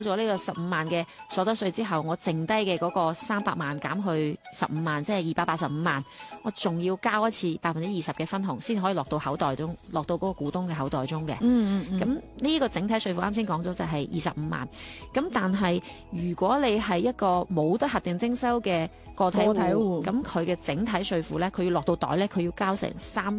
咗呢個15萬嘅所得稅之後，我剩低嘅嗰個300萬減去15萬，即係285萬，我仲要交一次20%嘅分紅，先可以落到口袋中，落到嗰個股東嘅口袋中嘅。咁呢個整體稅負啱先講咗就係25萬。咁但係如果你係一個冇得核定徵收嘅個體戶，咁佢嘅整體稅負咧，佢要落到袋咧，佢要交成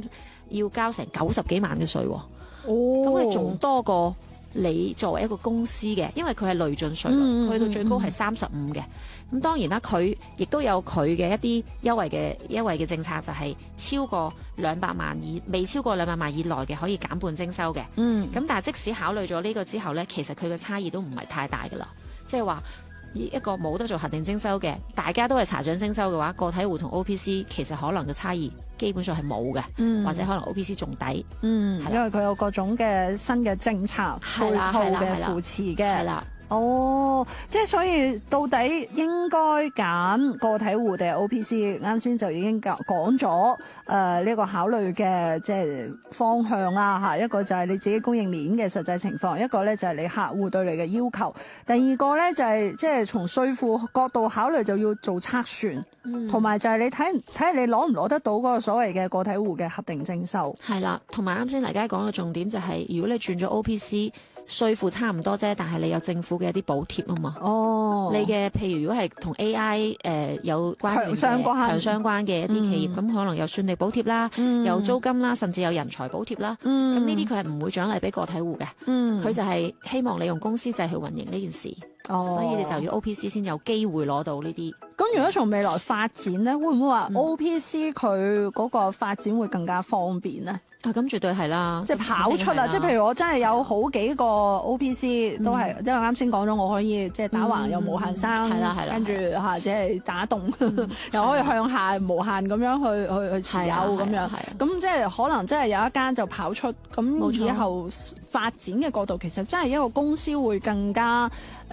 90幾萬嘅稅喎。咁佢仲多過你作為一個公司嘅，因為佢係累進稅率，去到最高係35嘅。咁當然啦，佢亦都有佢嘅一啲優惠嘅政策，就係超過200萬未超過200萬以內嘅可以減半徵收嘅。咁但係即使考慮咗呢個之後呢，其實佢嘅差異都唔係太大噶啦。即係話一個冇得做核定徵收嘅，大家都係查準徵收嘅話，個體戶同 OPC 其實可能嘅差異基本上係冇嘅，或者可能 OPC 仲抵。因為佢有各種嘅新嘅政策配套嘅扶持嘅。即係所以到底應該揀個體戶定係 OPC？ 啱先就已經講咗呢個考慮嘅即係方向啦嚇。一個就係你自己供應鏈嘅實際情況，一個咧就係你客戶對你嘅要求，第二個咧就係即係從稅負角度考慮就要做測算，同埋就係你睇下你攞唔攞得到嗰個所謂嘅個體戶嘅核定徵收。 係啦，同埋啱先大家講嘅重點就係，如果你轉咗 OPC。稅負差唔多啫，但係你有政府嘅一啲補貼啊嘛。你嘅譬如如果係同 AI 有強相關嘅一啲企業，咁可能有算力補貼啦，有租金啦，甚至有人才補貼啦。咁呢啲佢係唔會獎勵俾個體戶嘅，佢就係希望你用公司制去運營呢件事。所以你就要 OPC 先有機會攞到呢啲。 咁如果從未來發展咧，會唔會話 OPC 佢嗰個發展會更加方便咧？ 咁絕對係啦， 即係跑出啊！即係譬如我真係有好幾個 OPC 都係，因為啱先講咗，我可以即係打橫又無限生，跟住即係打洞，又可以向下無限咁樣去持有咁樣。咁即係可能真係有一間就跑出，咁以後發展嘅角度，其實真係一個公司會更加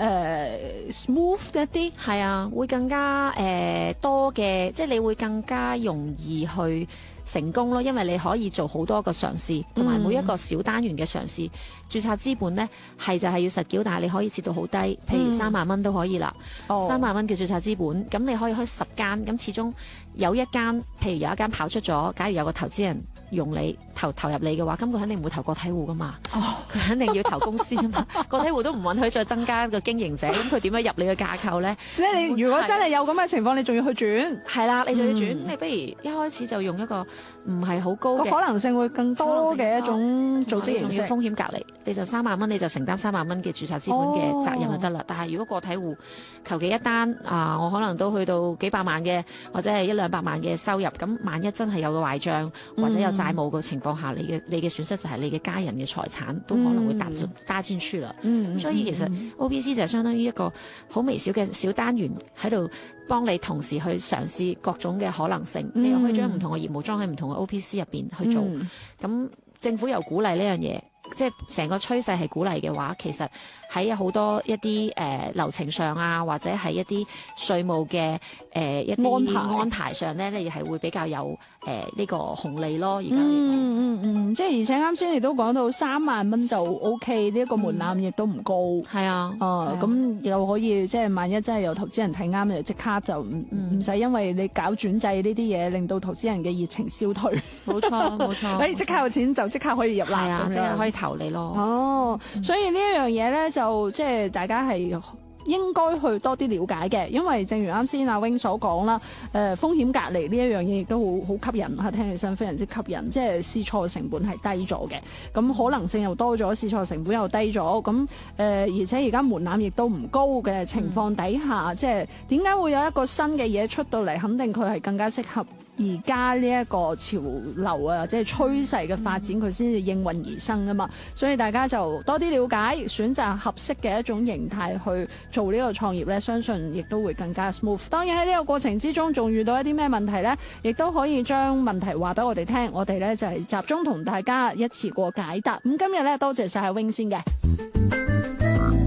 smooth 一啲。係啊，會更加多嘅，即係你會更加容易去成功咯，因為你可以做好多個嘗試，同埋每一個小單元嘅嘗試，註冊資本呢係就係要實繳，但係你可以設到好低，譬如3萬蚊都可以啦。3萬蚊叫註冊資本，咁你可以開10間，咁始終有一間，譬如有一間跑出咗，假如有個投資人用你投入你嘅話，咁佢肯定唔會投個體戶噶嘛，佢肯定要投公司啊嘛，個體戶都唔允許再增加個經營者，咁佢點樣入你嘅架構咧？即係你如果真係有咁嘅情況，你仲要去轉？係啦，你仲要轉，你不如一開始就用一個唔係好高嘅， 可能性會更多嘅一種組織形式。 風險隔離，你就3萬蚊，你就承擔3萬蚊嘅註冊資本嘅責任就得啦。但係如果個體戶求其一單我可能都去到幾百萬嘅，或者係100-200萬嘅收入，咁萬一真係有個壞帳或者有債務嘅情況下，你嘅損失就係你嘅家人嘅財產都可能會搭進去啦。所以其實 OPC 就係相當於一個好微小嘅小單元喺度幫你同時去嘗試各種嘅可能性，你又可以將唔同嘅業務裝喺唔同嘅 OPC 入邊去做。咁政府又鼓勵呢樣嘢，即係成個趨勢係鼓勵嘅話，其實喺好多一啲流程上啊，或者係一啲稅務嘅一啲安排上咧，你係會比較有呢個紅利咯。而家即係而且啱先亦都講到3萬蚊就 OK， 呢一個門檻亦都唔高。係啊，咁又可以即係萬一真係有投資人睇啱，就即刻就唔使因為你搞轉制呢啲嘢，令到投資人嘅熱情消退。冇錯冇錯，你即刻有錢就即刻可以入啦， 即係可以投你咯。 所以呢一樣嘢咧，就即係大家係應該去多啲了解嘅，因為正如啱先阿 Wing 所講啦，風險隔離呢一樣嘢亦都好吸引嚇，聽起身非常之吸引，即係試錯成本係低咗嘅，咁可能性又多咗，試錯成本又低咗，咁而且而家門檻亦都唔高嘅情況底下，即係點解會有一個新嘅嘢出到嚟？肯定佢係更加適合而家呢一個潮流啊，即係趨勢嘅發展，佢先至應運而生啊嘛。所以大家就多啲了解，選擇合適嘅一種形態去做呢個創業咧，相信亦都會更加 smooth。當然喺呢個過程之中，仲遇到一啲咩問題咧，亦都可以將問題話俾我哋聽，我哋咧就係集中同大家一次過解答。咁今日咧多謝晒阿 Wing 先嘅。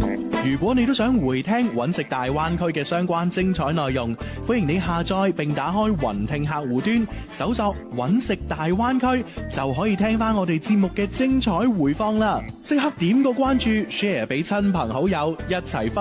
如果你都想回聽揾食大灣區嘅相關精彩內容，歡迎你下載並打開雲聽客戶端，搜索揾食大灣區，就可以聽翻我哋節目嘅精彩回放啦！即刻點個關注 ，share 俾親朋好友一齊分